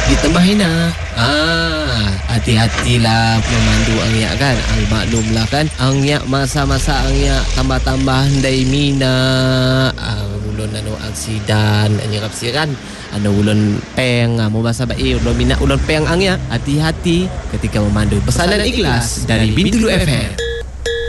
ditambahin na. Hati-hatilah memandu angya kan. Ang maklumlah kan. Angya masa-masa angya tambah-tambah ndai mina. Ulun aksidan anyarap siran. Ulun peng mau bahasa baik ulun mina ulun peng angya. Hati-hati ketika memandu. Pesanan ikhlas dari Bintulu FM.